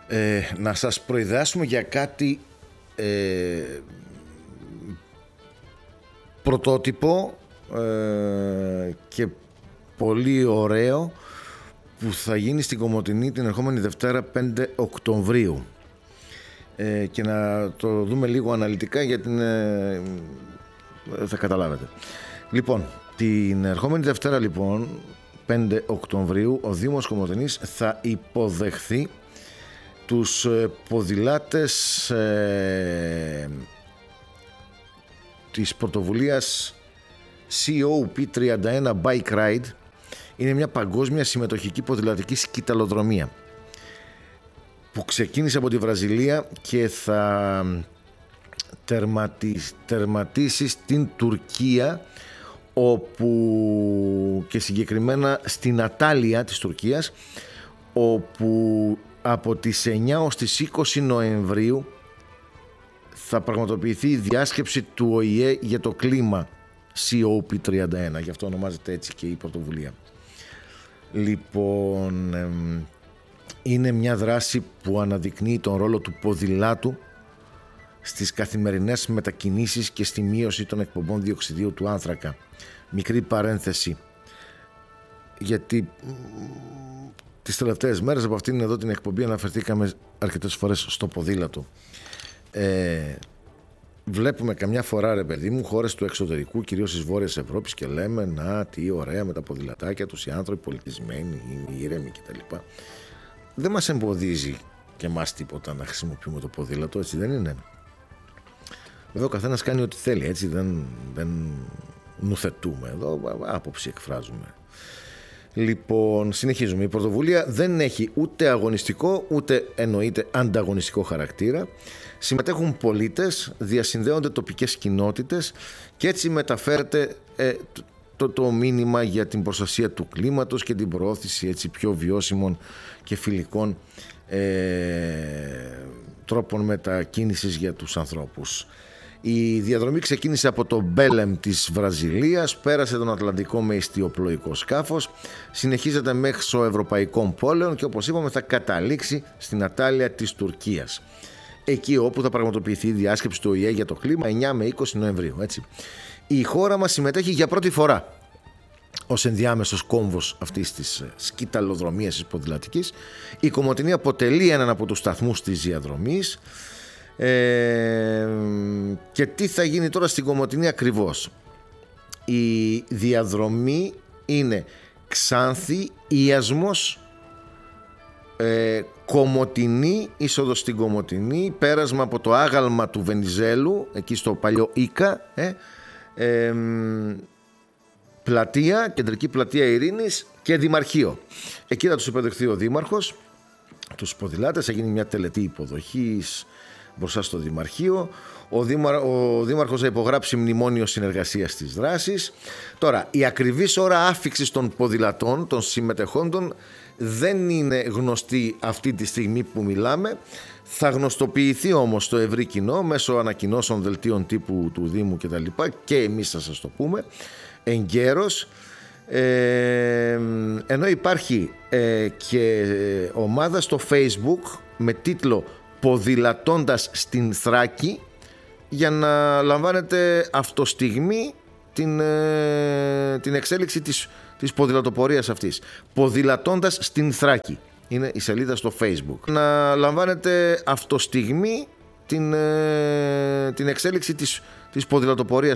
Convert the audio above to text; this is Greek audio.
Να σας προειδεάσουμε για κάτι πρωτότυπο και πολύ ωραίο που θα γίνει στην Κομοτηνή την ερχόμενη Δευτέρα 5 Οκτωβρίου, και να το δούμε λίγο αναλυτικά γιατί θα καταλάβετε. Λοιπόν, την ερχόμενη Δευτέρα λοιπόν 5 Οκτωβρίου ο Δήμος Κομοτηνής θα υποδεχθεί τους ποδηλάτες της πρωτοβουλίας COP31 Bike Ride. Είναι μια παγκόσμια συμμετοχική ποδηλατική σκυταλοδρομία που ξεκίνησε από τη Βραζιλία και θα τερματίσει στην Τουρκία, όπου και συγκεκριμένα στην Ατάλια της Τουρκίας, όπου από τις 9 ως τις 20 Νοεμβρίου θα πραγματοποιηθεί η διάσκεψη του ΟΗΕ για το κλίμα, COP31, γι' αυτό ονομάζεται έτσι και η πρωτοβουλία. Λοιπόν, είναι μια δράση που αναδεικνύει τον ρόλο του ποδηλάτου στις καθημερινές μετακινήσεις και στη μείωση των εκπομπών διοξιδίου του άνθρακα. Μικρή παρένθεση, γιατί τις τελευταίες μέρες από αυτήν εδώ την εκπομπή αναφερθήκαμε αρκετές φορές στο ποδήλατο. Βλέπουμε καμιά φορά, ρε παιδί μου, χώρες του εξωτερικού, κυρίως της Βόρειας Ευρώπης, και λέμε να τι ωραία με τα ποδηλατάκια τους, οι άνθρωποι πολιτισμένοι, ήρεμοι κτλ. Δεν μας εμποδίζει και εμάς τίποτα να χρησιμοποιούμε το ποδήλατο, έτσι δεν είναι? Εδώ ο καθένας κάνει ό,τι θέλει, έτσι δεν νουθετούμε εδώ, άποψη εκφράζουμε. Λοιπόν, συνεχίζουμε. Η πρωτοβουλία δεν έχει ούτε αγωνιστικό ούτε εννοείται ανταγωνιστικό χαρακτήρα. Συμμετέχουν πολίτες, διασυνδέονται τοπικές κοινότητες και έτσι μεταφέρεται το μήνυμα για την προστασία του κλίματος και την προώθηση έτσι πιο βιώσιμων και φιλικών τρόπων μετακίνησης για τους ανθρώπους. Η διαδρομή ξεκίνησε από το Μπέλεμ της Βραζιλίας, πέρασε τον Ατλαντικό με ιστιοπλοϊκό σκάφος, συνεχίζεται μέσω ευρωπαϊκών πόλεων και, όπως είπαμε, θα καταλήξει στην Ατάλια της Τουρκίας, εκεί όπου θα πραγματοποιηθεί η διάσκεψη του ΟΗΕ για το κλίμα 9 με 20 Νοεμβρίου. Έτσι. Η χώρα μας συμμετέχει για πρώτη φορά ως ενδιάμεσος κόμβος αυτής της σκυταλοδρομίας της ποδηλατικής. Η Κομοτηνή αποτελεί έναν από τους σταθμούς της διαδρομής. Και τι θα γίνει τώρα στην Κομοτηνή ακριβώς? Η διαδρομή είναι Ξάνθη, Ιασμός, Κομοτηνή, είσοδος στην Κομοτηνή, πέρασμα από το άγαλμα του Βενιζέλου, εκεί στο παλιό Ίκα, πλατεία, κεντρική πλατεία Ειρήνης και Δημαρχείο. Εκεί θα τους υποδεχθεί ο Δήμαρχος, τους ποδηλάτες, θα γίνει μια τελετή υποδοχής μπροστά στο Δημαρχείο. Ο Δήμαρχος θα υπογράψει μνημόνιο συνεργασίας της δράσης. Τώρα, η ακριβής ώρα άφιξης των ποδηλατών, των συμμετεχόντων, δεν είναι γνωστή αυτή τη στιγμή που μιλάμε. Θα γνωστοποιηθεί όμως στο ευρύ κοινό μέσω ανακοινώσεων, δελτίων τύπου του Δήμου κτλ. Και εμείς θα σας το πούμε εγκαίρως. Ενώ υπάρχει και ομάδα στο Facebook με τίτλο «Ποδηλατώντας στην Θράκη», για να λαμβάνετε αυτοστιγμή την εξέλιξη της ποδηλατοπορίας αυτής. «Ποδηλατώντας στην Θράκη» είναι η σελίδα στο Facebook. Να λαμβάνετε αυτοστιγμή την εξέλιξη της ποδηλατοπορίας